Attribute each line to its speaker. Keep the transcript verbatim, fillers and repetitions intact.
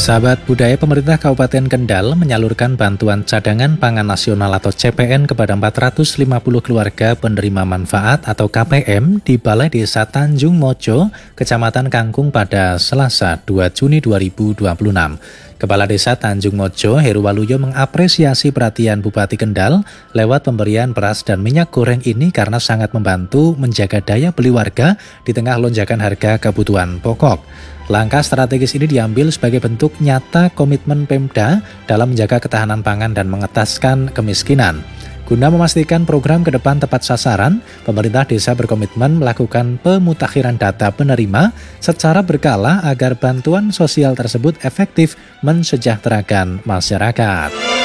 Speaker 1: Sahabat budaya, pemerintah Kabupaten Kendal menyalurkan bantuan cadangan pangan nasional atau C P N kepada empat ratus lima puluh keluarga penerima manfaat atau K P M di Balai Desa Tanjung Mojo, Kecamatan Kangkung pada Selasa dua Juni dua ribu dua puluh enam. Kepala Desa Tanjung Mojo, Heru Waluyo, mengapresiasi perhatian Bupati Kendal lewat pemberian beras dan minyak goreng ini karena sangat membantu menjaga daya beli warga di tengah lonjakan harga kebutuhan pokok. Langkah strategis ini diambil sebagai bentuk nyata komitmen Pemda dalam menjaga ketahanan pangan dan mengetaskan kemiskinan. Guna memastikan program ke depan tepat sasaran, pemerintah desa berkomitmen melakukan pemutakhiran data penerima secara berkala agar bantuan sosial tersebut efektif mensejahterakan masyarakat.